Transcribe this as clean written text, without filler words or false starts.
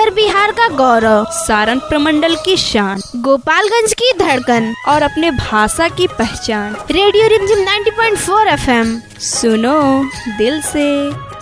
उत्तर बिहार का गौरव, सारण प्रमंडल की शान, गोपालगंज की धड़कन और अपने भाषा की पहचान। रेडियो रिमझिम 90.4 FM, सुनो दिल से।